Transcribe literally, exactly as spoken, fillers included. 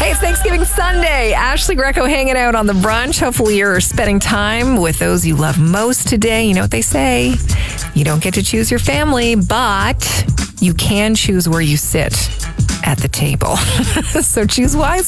Hey, it's Thanksgiving Sunday. Ashley Greco hanging out on the brunch. Hopefully you're spending time with those you love most today. You know what they say. You don't get to choose your family, but you can choose where you sit at the table. So choose wisely.